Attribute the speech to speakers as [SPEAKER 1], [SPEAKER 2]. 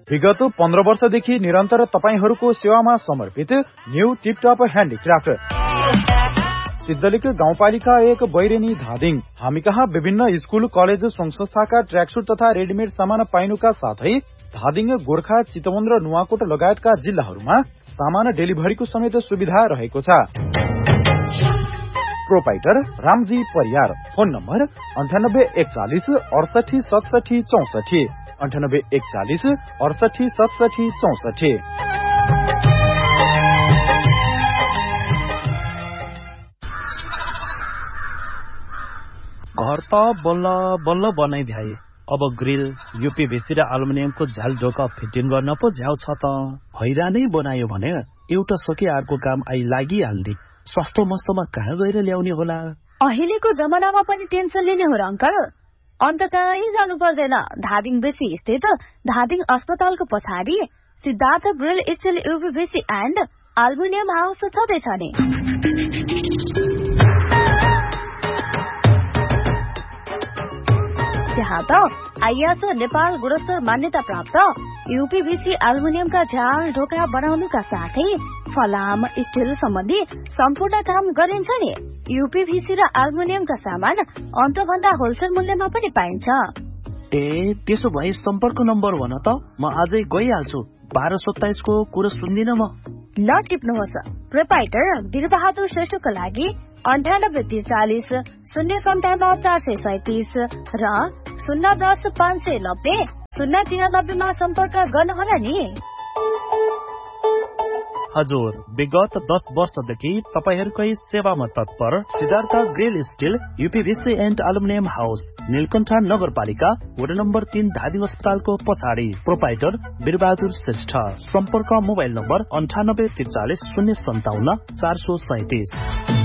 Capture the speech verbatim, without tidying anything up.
[SPEAKER 1] विगत पन्ध्र वर्षदेखि निरन्तर तपाईहरूको सेवामा समर्पित न्यू टिपटप ह्यान्डिक्राफ्ट सिद्धलिक गाउँपालिका एक बैरेनी धादिङ। हामी कहाँ विभिन्न स्कूल कलेज संघ संस्थाका ट्र्याकसुट तथा रेडिमेड सामान पाइनुका साथै धादिङ गोर्खा चितवन र नुवाकोट लगायतका जिल्लाहरूमा सामान डेलिभरीको समेत सुविधा रहेको छ। Proprietor Ramji Pariyar. Phone number अन्ठानब्बे एकचालिस अडसठी सतसठी चौसठी अन्ठानब्बे एकचालिस अडसठी सतसठी चौसठी।
[SPEAKER 2] घर त बल्ल बल्ल बनाइ भ्याए, अब ग्रिल यूपीभीसी र एल्युमिनियमको झ्याल ढोका फिटिङ गर्न पो झ्याउ छ त। हैरानै बनायो भने एउटा सके अर्को काम आई लागिहाल्ने। सस्तो मस्तोमा कहाँ गएर ल्याउने होला?
[SPEAKER 3] अहिलेको जमानामा पनि टेन्सन लिने हो र अंकल? अन्त कहीँ जानु पर्दैन। धादिङ बेसी स्थित धादिङ अस्पतालको पछाडि Siddhartha grill still यूपीभीसी and aluminium house छँदैछ नि। त्यहाँ त आइएसओ नेपाल गुणस्तर मान्यता प्राप्त यूपीभीसी एल्युमिनियमका झ्याल ढोका बनाउनुका साथै फलाम स्टिल सम्बन्धी सम्पूर्ण काम गरिन्छ नि। यूपीभीसी र एल्युमिनियमका सामान अन्तभन्दा होलसेल मूल्यमा पनि पाइन्छ।
[SPEAKER 2] ए त्यसो भए सम्पर्क नम्बर भन त, म आजै गइहाल्छु। बाह्र सत्ताइस को कुरो सुन्दिन म।
[SPEAKER 3] ल टिप्नुहोस्। प्रोपाइटर वीरबहादुर श्रेष्ठको लागि अन्ठानब्बे त्रिचालिस शून्य सन्ताउन्न चार सय सैतिस र शून्य दस पाँच सय नब्बे शून्य तिरानब्बेमा सम्पर्क गर्नुहोला नि।
[SPEAKER 2] हजुर, विगत दस वर्षदेखि तपाईहरूकै सेवामा तत्पर Siddhartha grill still यूपीभीसी and aluminium house, Neelkanth नगरपालिका वडा नम्बर तीन धादिङ अस्पतालको पछाडि। प्रोपाइटर वीरबहादुर श्रेष्ठ। सम्पर्क मोबाइल नम्बर अन्ठानब्बे त्रिचालिस शून्य सन्ताउन्न चार सय सैतिस।